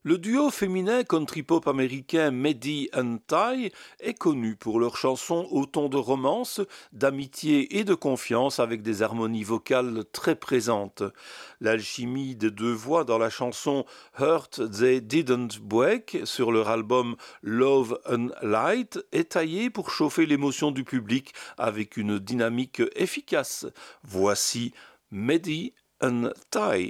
Le duo féminin country-pop américain Maddie and Ty est connu pour leurs chansons au ton de romance, d'amitié et de confiance avec des harmonies vocales très présentes. L'alchimie des deux voix dans la chanson Hurt They Didn't Break sur leur album Love and Light est taillée pour chauffer l'émotion du public avec une dynamique efficace. Voici Maddie and Ty.